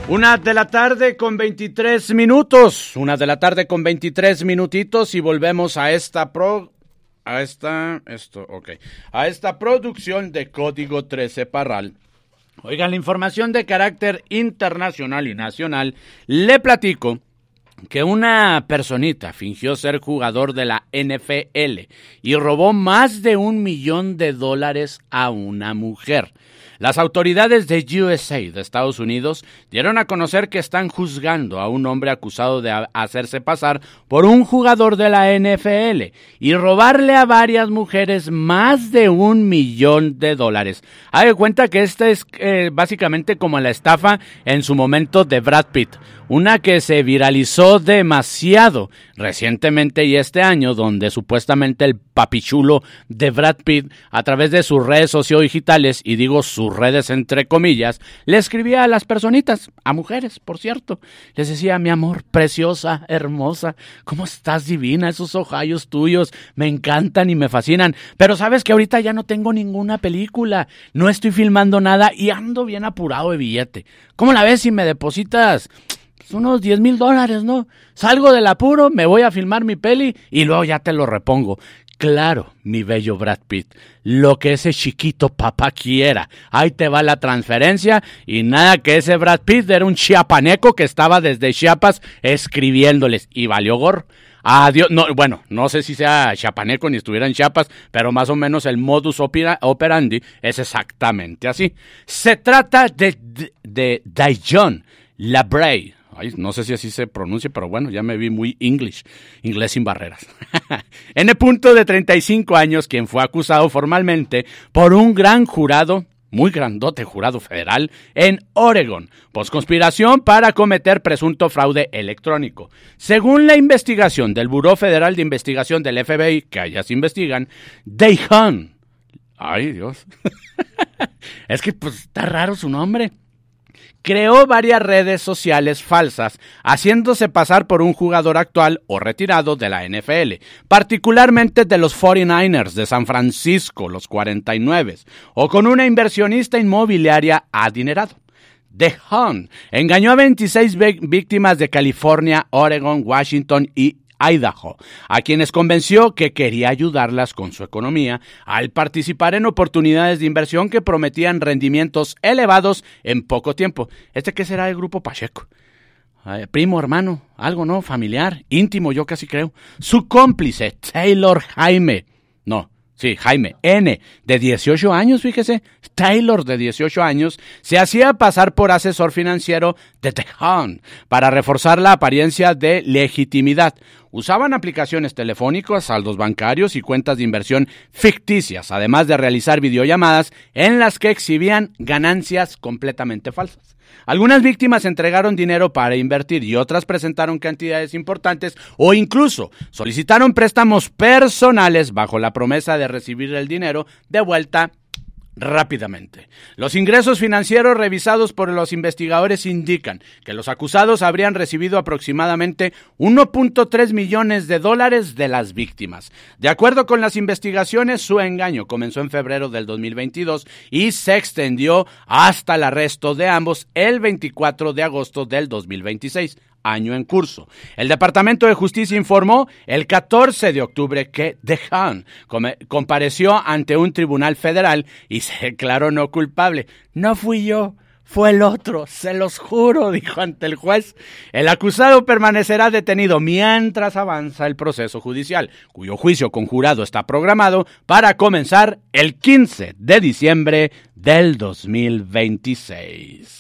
Una de la tarde con 23 minutos. Una de la tarde con 23 minutitos y volvemos a esta producción de Código 13 Parral. Oigan, la información de carácter internacional y nacional, le platico que una personita fingió ser jugador de la NFL y robó más de $1 millón a una mujer. Las autoridades de USA, de Estados Unidos, dieron a conocer que están juzgando a un hombre acusado de hacerse pasar por un jugador de la NFL y robarle a varias mujeres más de $1 millón. Haga cuenta que esta es básicamente como la estafa en su momento de Brad Pitt, una que se viralizó demasiado recientemente y este año, donde supuestamente el papichulo de Brad Pitt, a través de sus redes sociodigitales, y digo sus redes entre comillas, le escribía a las personitas, a mujeres, por cierto. Les decía: mi amor, preciosa, hermosa, ¿cómo estás, divina? Esos ojayos tuyos me encantan y me fascinan. Pero sabes que ahorita ya no tengo ninguna película, no estoy filmando nada y ando bien apurado de billete. ¿Cómo la ves si me depositas unos $10,000, no? Salgo del apuro, me voy a filmar mi peli y luego ya te lo repongo. Claro, mi bello Brad Pitt, lo que ese chiquito papá quiera. Ahí te va la transferencia y nada que ese Brad Pitt era un chiapaneco que estaba desde Chiapas escribiéndoles y valió gorro. Adiós. No, bueno, no sé si sea chiapaneco ni estuviera en Chiapas, pero más o menos el modus operandi es exactamente así. Se trata de Dajon Labray. Ay, no sé si así se pronuncia, pero bueno, ya me vi muy inglés sin barreras. N. de 35 años, quien fue acusado formalmente por un gran jurado, muy grandote jurado federal, en Oregon, por conspiración para cometer presunto fraude electrónico. Según la investigación del Buró Federal de Investigación del FBI, que allá se investigan, Dajon, ay Dios, es que pues está raro su nombre, creó varias redes sociales falsas, haciéndose pasar por un jugador actual o retirado de la NFL, particularmente de los 49ers de San Francisco, los 49, o con una inversionista inmobiliaria adinerado. Dajon engañó a 26 víctimas de California, Oregon, Washington y Idaho, a quienes convenció que quería ayudarlas con su economía al participar en oportunidades de inversión que prometían rendimientos elevados en poco tiempo. ¿Qué será el grupo Pacheco? Primo, hermano, algo, ¿no? Familiar, íntimo, yo casi creo. Su cómplice, Jaime N., de 18 años, fíjese, Taylor, de 18 años, se hacía pasar por asesor financiero de Dajon para reforzar la apariencia de legitimidad. Usaban aplicaciones telefónicas, saldos bancarios y cuentas de inversión ficticias, además de realizar videollamadas en las que exhibían ganancias completamente falsas. Algunas víctimas entregaron dinero para invertir y otras presentaron cantidades importantes o incluso solicitaron préstamos personales bajo la promesa de recibir el dinero de vuelta rápidamente. Los ingresos financieros revisados por los investigadores indican que los acusados habrían recibido aproximadamente $1.3 millones de las víctimas. De acuerdo con las investigaciones, su engaño comenzó en febrero del 2022 y se extendió hasta el arresto de ambos el 24 de agosto del 2026. Año en curso. El Departamento de Justicia informó el 14 de octubre que Dajon compareció ante un tribunal federal y se declaró no culpable. No fui yo, fue el otro, se los juro, dijo ante el juez. El acusado permanecerá detenido mientras avanza el proceso judicial, cuyo juicio conjurado está programado para comenzar el 15 de diciembre del 2026.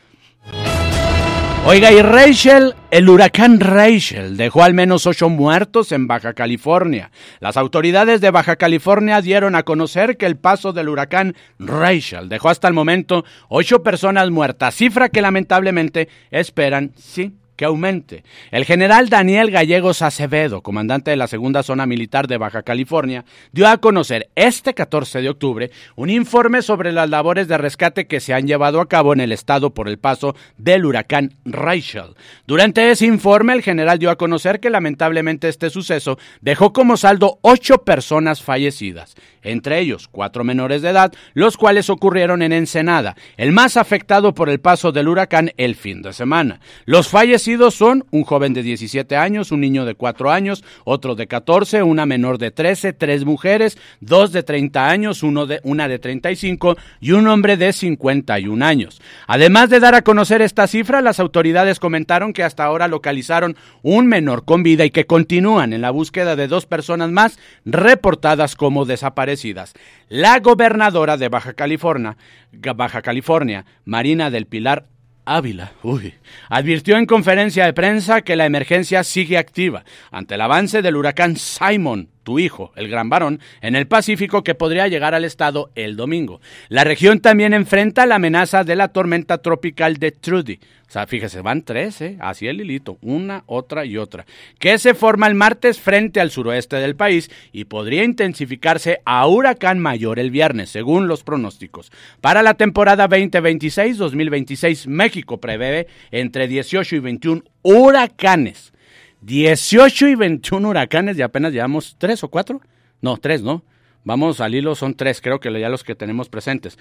Oiga, y el huracán Rachel dejó al menos 8 muertos en Baja California. Las autoridades de Baja California dieron a conocer que el paso del huracán Rachel dejó hasta el momento 8 personas muertas, cifra que lamentablemente esperan, sí, que aumente. El general Daniel Gallegos Acevedo, comandante de la segunda zona militar de Baja California, dio a conocer este 14 de octubre un informe sobre las labores de rescate que se han llevado a cabo en el estado por el paso del huracán Rachel. Durante ese informe, el general dio a conocer que lamentablemente este suceso dejó como saldo 8 personas fallecidas, entre ellos 4 menores de edad, los cuales ocurrieron en Ensenada, el más afectado por el paso del huracán el fin de semana. Los fallecidos son un joven de 17 años, un niño de 4 años, otro de 14, una menor de 13, 3 mujeres, 2 de 30 años, una de 35 y un hombre de 51 años. Además de dar a conocer esta cifra, las autoridades comentaron que hasta ahora localizaron un menor con vida y que continúan en la búsqueda de 2 personas más reportadas como desaparecidas. La gobernadora de Baja California, Marina del Pilar Ávila, advirtió en conferencia de prensa que la emergencia sigue activa ante el avance del huracán Simon, tu hijo, el gran varón, en el Pacífico, que podría llegar al estado el domingo. La región también enfrenta la amenaza de la tormenta tropical de Trudy. O sea, fíjese, van 3, así el hilito, una, otra y otra, que se forma el martes frente al suroeste del país y podría intensificarse a huracán mayor el viernes, según los pronósticos. Para la temporada 2026-2026, México prevé entre 18 y 21 huracanes. 18 y 21 huracanes y apenas llevamos 3 o 4. No, 3, ¿no? Vamos al hilo, son 3, creo que ya los que tenemos presentes.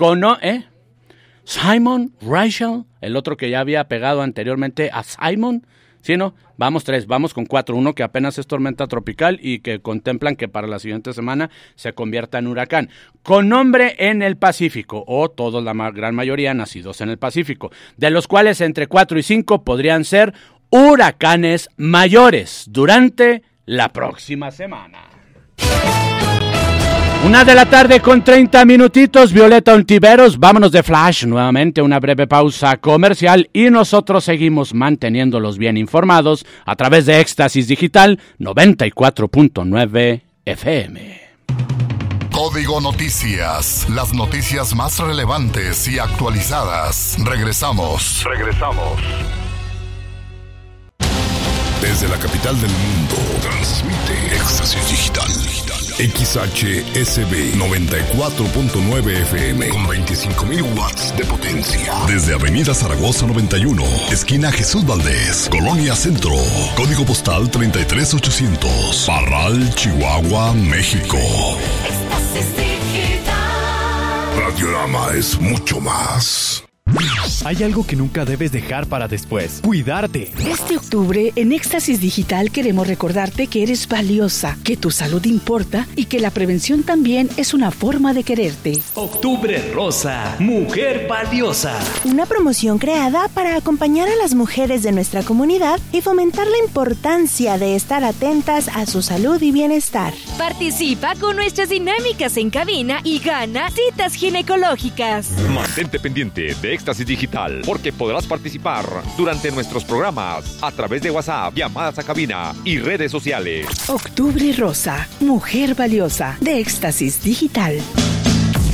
Simon, Rachel, el otro que ya había pegado anteriormente a Simon. Sí, ¿no? Vamos 3, vamos con 4. Uno que apenas es tormenta tropical y que contemplan que para la siguiente semana se convierta en huracán. Con nombre en el Pacífico, o todos, la gran mayoría, nacidos en el Pacífico, de los cuales entre 4 y 5 podrían ser huracanes mayores durante la próxima semana. 1:30 p.m, Violeta Ontiveros, vámonos de flash, nuevamente una breve pausa comercial y nosotros seguimos manteniéndolos bien informados a través de Éxtasis Digital 94.9 FM. Código Noticias, las noticias más relevantes y actualizadas. Regresamos. Desde la capital del mundo, transmite Éxtasis Digital. XHSB 94.9 FM con 25,000 watts de potencia. Desde Avenida Zaragoza 91, esquina Jesús Valdés, Colonia Centro. Código postal 33800. Parral, Chihuahua, México. Éxtasis Digital. Radiorama es mucho más. Hay algo que nunca debes dejar para después: cuidarte. Este octubre, en Éxtasis Digital queremos recordarte que eres valiosa, que tu salud importa y que la prevención también es una forma de quererte. Octubre Rosa, Mujer Valiosa. Una promoción creada para acompañar a las mujeres de nuestra comunidad y fomentar la importancia de estar atentas a su salud y bienestar. Participa con nuestras dinámicas en cabina y gana citas ginecológicas. Mantente pendiente de Éxtasis Digital, porque podrás participar durante nuestros programas a través de WhatsApp, llamadas a cabina y redes sociales. Octubre Rosa, Mujer Valiosa, de Éxtasis Digital.